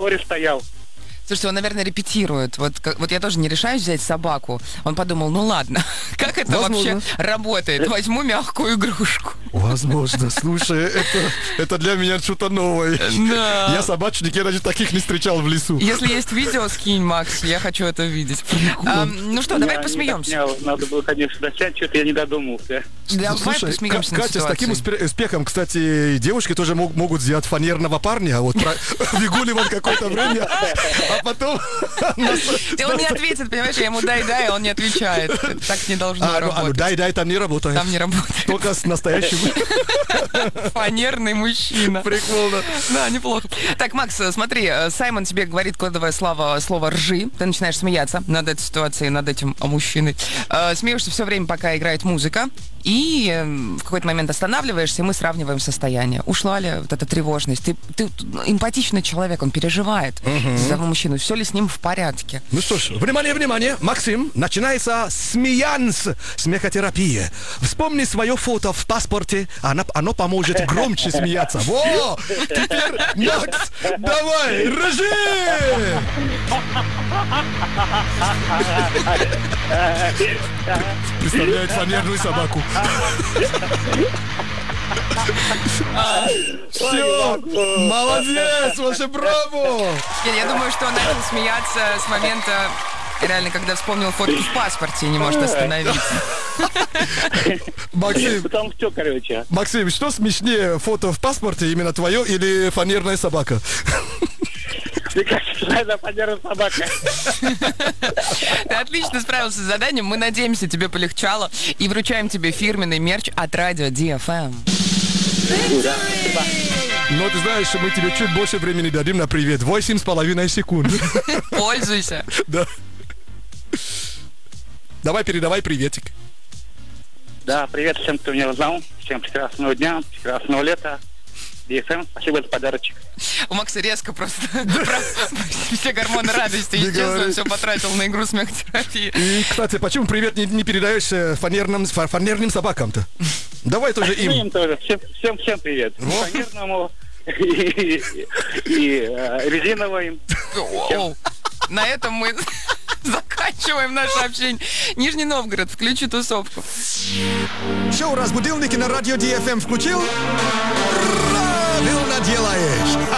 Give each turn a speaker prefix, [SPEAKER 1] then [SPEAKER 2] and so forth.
[SPEAKER 1] заборе стоял.
[SPEAKER 2] Слушайте, он, наверное, репетирует. Вот я тоже не решаюсь взять собаку. Он подумал, ну ладно, как это вообще работает? Возьму мягкую игрушку.
[SPEAKER 3] Возможно. Слушай, это для меня что-то новое.
[SPEAKER 2] Да.
[SPEAKER 3] Я собачник, я даже таких не встречал в лесу.
[SPEAKER 2] Если есть видео, скинь, Макс, я хочу это видеть. Ну что, давай посмеемся.
[SPEAKER 1] Надо было, конечно, досять, что-то я не додумался.
[SPEAKER 2] Давай
[SPEAKER 3] Слушай,
[SPEAKER 2] посмеемся над
[SPEAKER 3] Катя, с таким
[SPEAKER 2] ситуацией.
[SPEAKER 3] успехом, кстати, девушки тоже могут сделать фанерного парня, вот выгуливать какое-то время, а потом...
[SPEAKER 2] И он не ответит, понимаешь, я ему дай, он не отвечает. Так не должно работать.
[SPEAKER 3] Дай, там не работает.
[SPEAKER 2] Там не работает.
[SPEAKER 3] Только с настоящим.
[SPEAKER 2] Фанерный мужчина.
[SPEAKER 3] Прикольно.
[SPEAKER 2] Да, неплохо. Так, Макс, смотри, Саймон тебе говорит кодовое слово «ржи». Ты начинаешь смеяться над этой ситуацией, над этим мужчиной. Смеешься все время, пока играет музыка. И в какой-то момент останавливаешься, и мы сравниваем состояние. Ушла ли вот эта тревожность? Ты эмпатичный человек, он переживает за того мужчину. Все ли с ним в порядке?
[SPEAKER 3] Ну что ж, внимание, Максим, начинается смеянс, смехотерапия. Вспомни свое фото в паспорте, оно поможет громче смеяться. Во! Теперь, Макс, давай, ржи! Представляет фанерную собаку. Все, молодец, вообще браво!
[SPEAKER 2] Я думаю, что он начал смеяться с момента, реально, когда вспомнил фотку в паспорте и не может остановиться.
[SPEAKER 3] Максим,
[SPEAKER 1] Потом все, короче.
[SPEAKER 3] Максим, что смешнее, фото в паспорте, именно твое или фанерная собака?
[SPEAKER 1] Мне кажется, это фанерная собака.
[SPEAKER 2] Ты отлично справился с заданием. Мы надеемся, тебе полегчало. И вручаем тебе фирменный мерч от радио DFM.
[SPEAKER 3] Но ты знаешь, мы тебе чуть больше времени дадим на привет. 8,5 секунд.
[SPEAKER 2] Пользуйся.
[SPEAKER 3] Да. Давай, передавай приветик.
[SPEAKER 1] Да, привет всем, кто меня узнал. Всем прекрасного дня, прекрасного лета. DFM, спасибо за подарочек.
[SPEAKER 2] У Макса резко просто все гормоны радости
[SPEAKER 3] Не
[SPEAKER 2] исчезли,
[SPEAKER 3] говори.
[SPEAKER 2] он все потратил на игру смехотерапии.
[SPEAKER 3] И, кстати, почему привет не передаешь фанерным собакам-то? Давай тоже им.
[SPEAKER 1] Им тоже. Всем привет. Фанерному и резиновым.
[SPEAKER 2] Оу. На этом мы заканчиваем наше общение. Нижний Новгород, включи тусовку.
[SPEAKER 3] Шоу «Разбудилники» на радио DFM включил? Правильно делаешь!